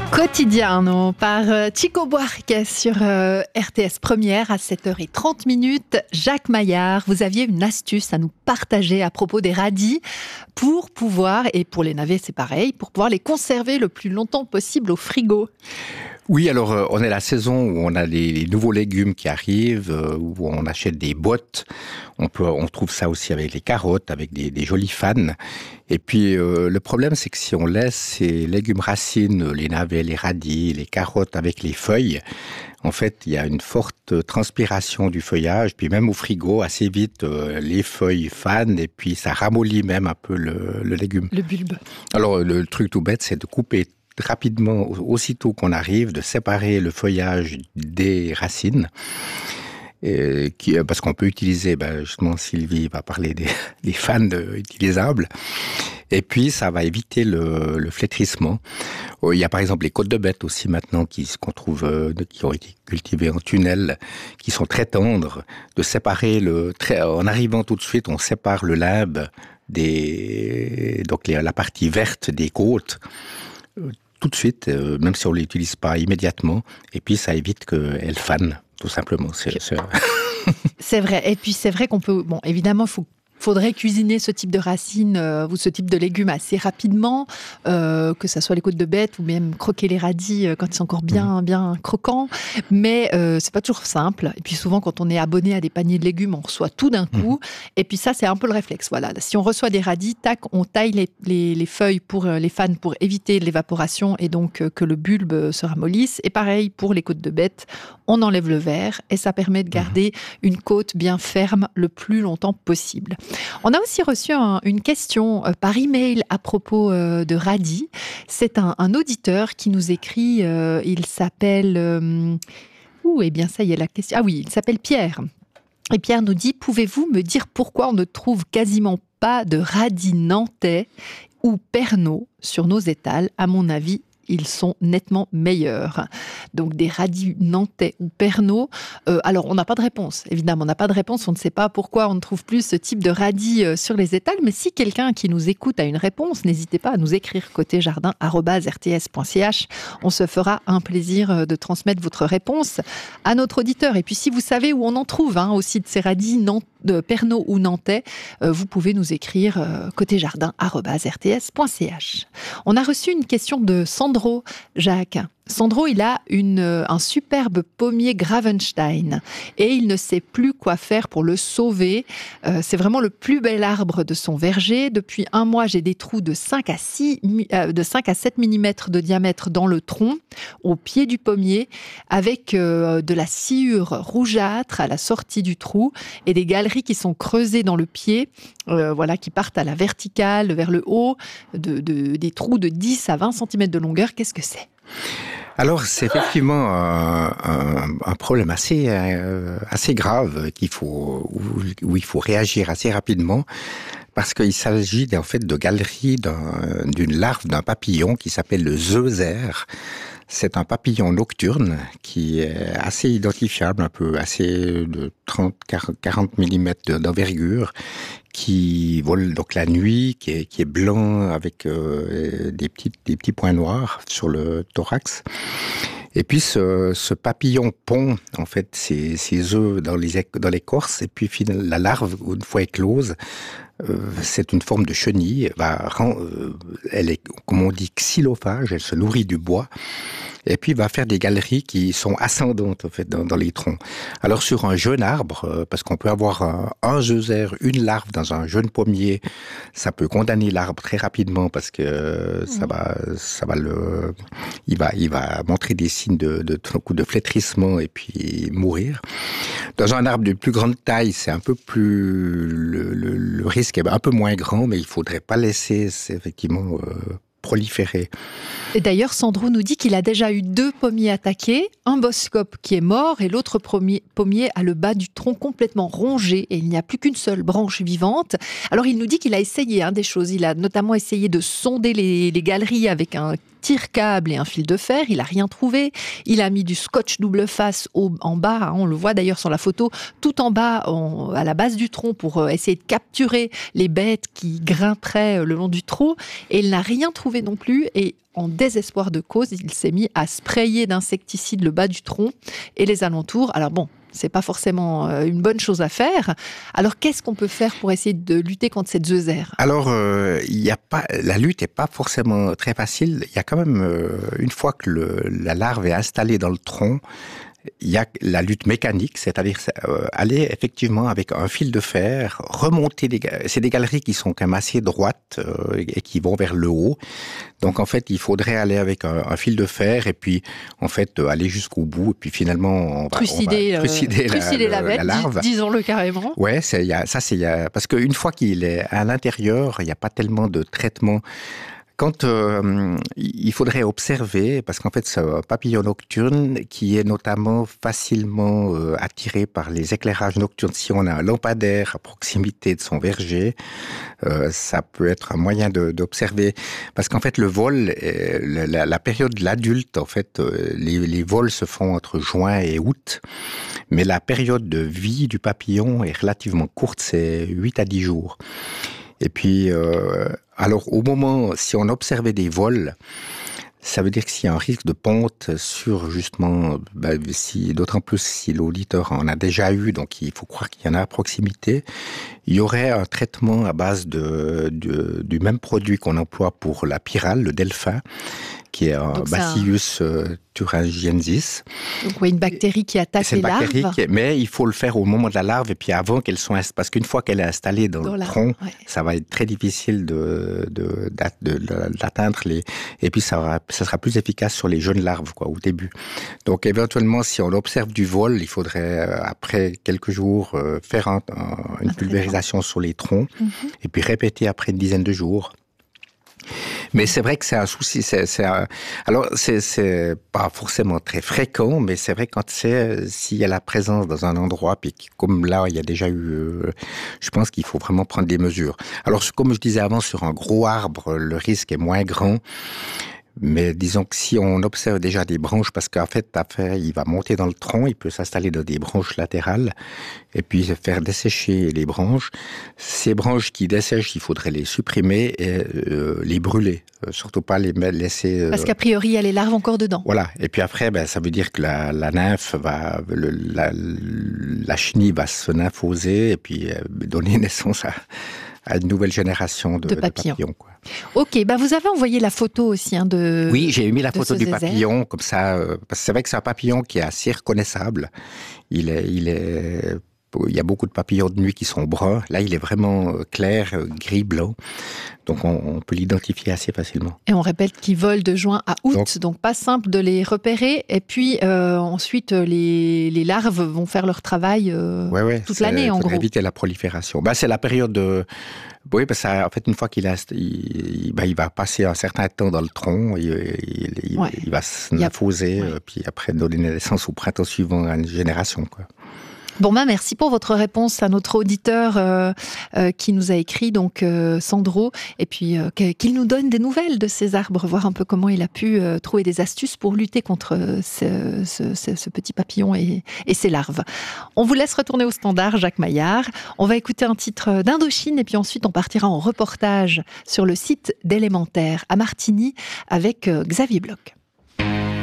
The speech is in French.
Quotidiano par Chico Buarque sur RTS Première à 7h30. Jacques Maillard, vous aviez une astuce à nous partager à propos des radis pour pouvoir, et pour les navets c'est pareil, pour pouvoir les conserver le plus longtemps possible au frigo. Oui, alors on est la saison où on a les nouveaux légumes qui arrivent, où on achète des bottes. On trouve ça aussi avec les carottes, avec des jolis fans. Et puis le problème, c'est que si on laisse ces légumes racines, les navets, les radis, les carottes avec les feuilles, en fait, il y a une forte transpiration du feuillage. Puis même au frigo, assez vite, les feuilles fanent et puis ça ramollit même un peu le légume. Le bulbe. Alors le truc tout bête, c'est de couper rapidement, aussitôt qu'on arrive, de séparer le feuillage des racines. Parce qu'on peut utiliser, justement, Sylvie va parler des fans utilisables. Et puis, ça va éviter le flétrissement. Il y a par exemple les côtes de bête aussi maintenant qu'on trouve, qui ont été cultivées en tunnel, qui sont très tendres. De séparer en arrivant tout de suite, on sépare le limbe donc la partie verte des côtes. Tout de suite, même si on ne l'utilise pas immédiatement, et puis ça évite qu'elle fane, tout simplement. C'est vrai, et puis c'est vrai qu'on peut, évidemment, faudrait cuisiner ce type de racines ou ce type de légumes assez rapidement, que ça soit les côtes de bête ou même croquer les radis quand ils sont encore bien croquants. Mais c'est pas toujours simple. Et puis souvent, quand on est abonné à des paniers de légumes, on reçoit tout d'un coup. Et puis ça, c'est un peu le réflexe. Voilà. Si on reçoit des radis, on taille les feuilles pour les fans pour éviter l'évaporation et donc que le bulbe se ramollisse. Et pareil pour les côtes de bête, on enlève le verre et ça permet de garder une côte bien ferme le plus longtemps possible. On a aussi reçu une question par email à propos de radis. C'est un auditeur qui nous écrit, il s'appelle... ça y est la question. Ah oui, il s'appelle Pierre. Et Pierre nous dit, pouvez-vous me dire pourquoi on ne trouve quasiment pas de radis nantais ou pernod sur nos étals? À mon avis, ils sont nettement meilleurs. Donc des radis nantais ou pernod. Alors on n'a pas de réponse, évidemment, on n'a pas de réponse, on ne sait pas pourquoi on ne trouve plus ce type de radis sur les étals, mais si quelqu'un qui nous écoute a une réponse, n'hésitez pas à nous écrire côtéjardin@rts.ch. On se fera un plaisir de transmettre votre réponse à notre auditeur. Et puis si vous savez où on en trouve aussi de ces radis de pernod ou nantais, vous pouvez nous écrire côtéjardin@rts.ch. On a reçu une question de Sandro, Jacques. Sandro, il a un superbe pommier Gravenstein et il ne sait plus quoi faire pour le sauver. C'est vraiment le plus bel arbre de son verger. Depuis un mois, j'ai des trous de 5 à 7 mm de diamètre dans le tronc, au pied du pommier, avec de la sciure rougeâtre à la sortie du trou et des galeries qui sont creusées dans le pied, qui partent à la verticale vers le haut, des trous de 10 à 20 cm de longueur. Qu'est-ce que c'est ? Alors, c'est effectivement un problème assez grave où il faut réagir assez rapidement parce qu'il s'agit en fait de galeries d'une larve d'un papillon qui s'appelle le zeuser. C'est un papillon nocturne qui est assez identifiable, un peu assez de 30-40 mm d'envergure, qui vole donc la nuit, qui est blanc avec des petits points noirs sur le thorax. Et puis ce papillon pond en fait ses œufs dans l'écorce, et puis la larve, une fois éclose, c'est une forme de chenille. Elle est, comme on dit, xylophage. Elle se nourrit du bois. Et puis va faire des galeries qui sont ascendantes en fait dans les troncs. Alors sur un jeune arbre, parce qu'on peut avoir un zeuser, une larve dans un jeune pommier, ça peut condamner l'arbre très rapidement parce que il va montrer des signes de flétrissement et puis mourir. Dans un arbre de plus grande taille, c'est un peu plus le risque est un peu moins grand, mais il faudrait pas laisser effectivement proliférer. Et d'ailleurs, Sandro nous dit qu'il a déjà eu 2 pommiers attaqués, un boskop qui est mort et l'autre pommier a le bas du tronc complètement rongé et il n'y a plus qu'une seule branche vivante. Alors il nous dit qu'il a essayé des choses. Il a notamment essayé de sonder les galeries avec un tire-câble et un fil de fer. Il n'a rien trouvé. Il a mis du scotch double face en bas. On le voit d'ailleurs sur la photo, tout en bas, à la base du tronc, pour essayer de capturer les bêtes qui grimperaient le long du trot. Et il n'a rien trouvé non plus. Et en désespoir de cause, il s'est mis à sprayer d'insecticides le bas du tronc et les alentours. Alors bon, c'est pas forcément une bonne chose à faire. Alors, qu'est-ce qu'on peut faire pour essayer de lutter contre cette zözère ? Alors, la lutte n'est pas forcément très facile. Il y a quand même, une fois que la larve est installée dans le tronc, il y a la lutte mécanique, c'est-à-dire aller effectivement avec un fil de fer, remonter c'est des galeries qui sont quand même assez droites et qui vont vers le haut. Donc en fait, il faudrait aller avec un fil de fer et puis en fait aller jusqu'au bout et puis finalement on va trucider la bête, la larve. Disons-le carrément. Ouais, parce qu'une fois qu'il est à l'intérieur, il n'y a pas tellement de traitement. Quand il faudrait observer, parce qu'en fait c'est un papillon nocturne qui est notamment facilement attiré par les éclairages nocturnes. Si on a un lampadaire à proximité de son verger, ça peut être un moyen d'observer. Parce qu'en fait le vol, la période de l'adulte, en fait, les vols se font entre juin et août, mais la période de vie du papillon est relativement courte, c'est 8 à 10 jours. Et puis, alors au moment, si on observait des vols, ça veut dire que s'il y a un risque de ponte sur justement, d'autant plus si l'auditeur en a déjà eu, donc il faut croire qu'il y en a à proximité, il y aurait un traitement à base du même produit qu'on emploie pour la pyrale, le delphin, qui est un Bacillus thuringiensis. Donc oui, une bactérie qui attaque les larves. Mais il faut le faire au moment de la larve et puis avant qu'elle soit installée. Parce qu'une fois qu'elle est installée dans le tronc, ça va être très difficile d'atteindre les... Et puis ça sera plus efficace sur les jeunes larves, au début. Donc éventuellement, si on observe du vol, il faudrait, après quelques jours, faire une pulvérisation sur les troncs et puis répéter après une dizaine de jours. Mais c'est vrai que c'est un souci. Alors, c'est pas forcément très fréquent, mais c'est vrai quand s'il y a la présence dans un endroit, puis comme là, il y a déjà eu, je pense qu'il faut vraiment prendre des mesures. Alors, comme je disais avant, sur un gros arbre, le risque est moins grand. Mais disons que si on observe déjà des branches, parce qu'en fait, il va monter dans le tronc, il peut s'installer dans des branches latérales, et puis faire dessécher les branches. Ces branches qui dessèchent, il faudrait les supprimer et les brûler. Surtout pas les laisser... Parce qu'a priori, il y a les larves encore dedans. Voilà. Et puis après, ça veut dire que la nymphe la chenille va se nymphoser et puis donner naissance à une nouvelle génération de papillons. Ok, vous avez envoyé la photo aussi de... Oui, j'ai mis la photo du papillon, comme ça, parce que c'est vrai que c'est un papillon qui est assez reconnaissable. Il y a beaucoup de papillons de nuit qui sont bruns. Là, il est vraiment clair, gris-blanc. Donc, on peut l'identifier assez facilement. Et on répète qu'ils volent de juin à août, donc pas simple de les repérer. Et puis, ensuite, les larves vont faire leur travail toute l'année, en gros. Pour éviter la prolifération. C'est la période de... Oui, parce qu'en fait, une fois qu'il va passer un certain temps dans le tronc, il va se nymphoser, puis après donner naissance au printemps suivant à une génération, Bon, merci pour votre réponse à notre auditeur qui nous a écrit, donc Sandro, et puis qu'il nous donne des nouvelles de ces arbres, voir un peu comment il a pu trouver des astuces pour lutter contre ce petit papillon et ses larves. On vous laisse retourner au standard, Jacques Maillard. On va écouter un titre d'Indochine et puis ensuite on partira en reportage sur le site d'Élémentaire à Martigny avec Xavier Bloch.